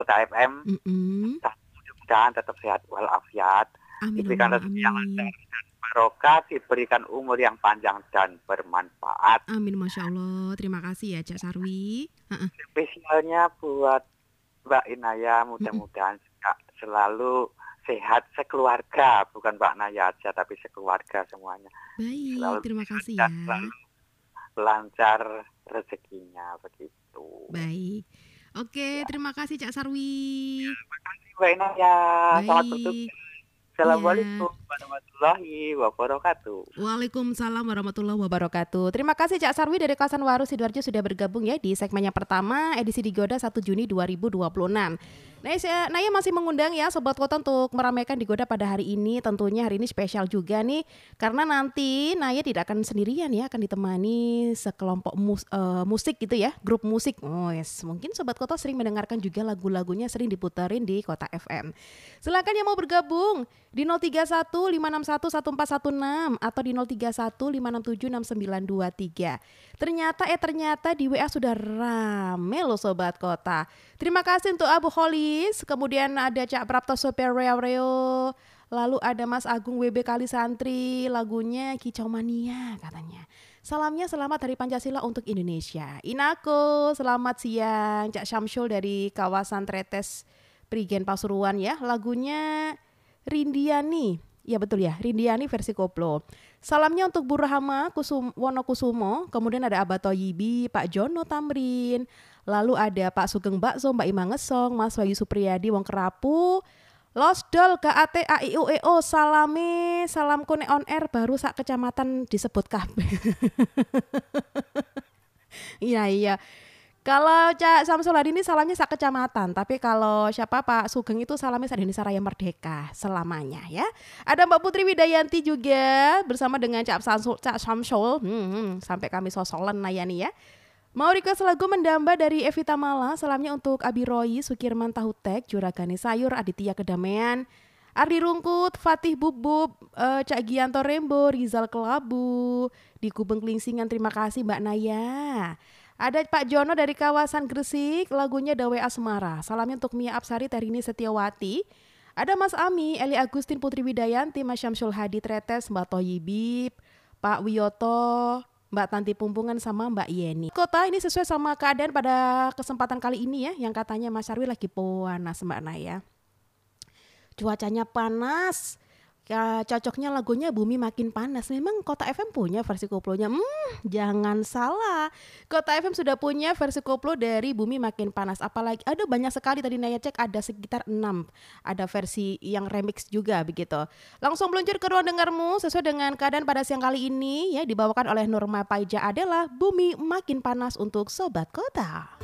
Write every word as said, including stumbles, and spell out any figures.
Kota F M, Mhm. mudah-mudahan tetap sehat walafiat, Amin diberikan Allahumma rezeki yang lancar amin. dan barokah, diberikan umur yang panjang dan bermanfaat. Amin, Masya Allah. Terima kasih ya, Cak Sarwi. Heeh. Spesialnya buat Mbak Inaya, Mhm. mudah-mudahan juga selalu sehat sekeluarga, bukan Mbak Naya aja, tapi sekeluarga semuanya. Baik, Selalu terima sehat kasih dan ya. selalu lancar rezekinya, begitu. Baik. Oke, Ya. terima kasih Cak Ya, Sarwi. makasih Mbak Inaya, selamat Baik. bertugas. Iya. Assalamualaikum warahmatullahi wabarakatuh. Waalaikumsalam warahmatullahi wabarakatuh. Terima kasih Cak Sarwi dari kawasan Waru, Sidoarjo sudah bergabung ya di segmen yang pertama edisi Digoda satu Juni dua ribu dua puluh enam. Nah, saya, Naya masih mengundang ya Sobat Kota untuk meramaikan Digoda pada hari ini. Tentunya hari ini spesial juga nih karena nanti Naya tidak akan sendirian ya, akan ditemani sekelompok mus, uh, musik gitu ya, grup musik. Oh yes, mungkin Sobat Kota sering mendengarkan juga lagu-lagunya sering diputerin di Kota F M. Silakan yang mau bergabung di nol tiga satu lima enam satu satu empat satu enam atau di nol tiga satu lima enam tujuh enam sembilan dua tiga. Ternyata eh ternyata di W A sudah rame loh Sobat Kota. Terima kasih untuk Abu Holis, kemudian ada Cak Prapto Super Reo Reo, lalu ada Mas Agung W B Kali Santri, lagunya Kicau Mania katanya. Salamnya selamat Hari Pancasila untuk Indonesia. Inako, selamat siang. Cak Syamsul dari kawasan Tretes Prigen Pasuruan ya, lagunya Rindiani. Ya betul ya, Rindiani versi koplo. Salamnya untuk Bu Rahama Kusum, Wonokusumo, kemudian ada Abah Toyibi, Pak Jono Tamrin, lalu ada Pak Sugeng Bakso, Mbak Ima Ngesong, Mas Wahyu Supriyadi Wong Kerapu, Losdol K A T A I U E O salame, salam kune on air baru sak kecamatan disebut kabeh. Iya iya. Kalau Cak Samsul Hadi ini salamnya sak kecamatan, tapi kalau siapa Pak Sugeng itu salamnya sak Indonesia Raya Merdeka selamanya ya. Ada Mbak Putri Widayanti juga bersama dengan Cak Samsul, Cak Samsul. Hmm, hmm, sampai kami sosolan Nayani ya. Mau request lagu Mendamba dari Evita Mala, salamnya untuk Abi Roy, Sukirman Tahutek, Juragani Sayur, Aditya Kedamaian, Ardi Rungkut, Fatih Bubub, uh, Cak Gianto Rembo, Rizal Kelabu, di Kubeng Kelingsingan, terima kasih Mbak Naya. Ada Pak Jono dari kawasan Gresik, lagunya Dawe Asmara. Salamnya untuk Mia Apsari, Terini Setiawati. Ada Mas Ami, Eli Agustin Putri Widayanti, Mas Syamsul Hadi Tretes, Mbak Toyibib, Pak Wiyoto, Mbak Tanti Pumpungan sama Mbak Yeni. Kota ini sesuai sama keadaan pada kesempatan kali ini ya, yang katanya Mas Sarwi lagi panas Mbak Naya. Cuacanya panas. Ya, cocoknya lagunya Bumi Makin Panas. Memang Kota F M punya versi koplonya. Hmm, jangan salah. Kota F M sudah punya versi koplo dari Bumi Makin Panas. Apalagi ada banyak sekali tadi Naya cek ada sekitar enam. Ada versi yang remix juga begitu. Langsung meluncur ke ruang dengarmu sesuai dengan keadaan pada siang kali ini ya dibawakan oleh Nurma Paija adalah Bumi Makin Panas untuk Sobat Kota.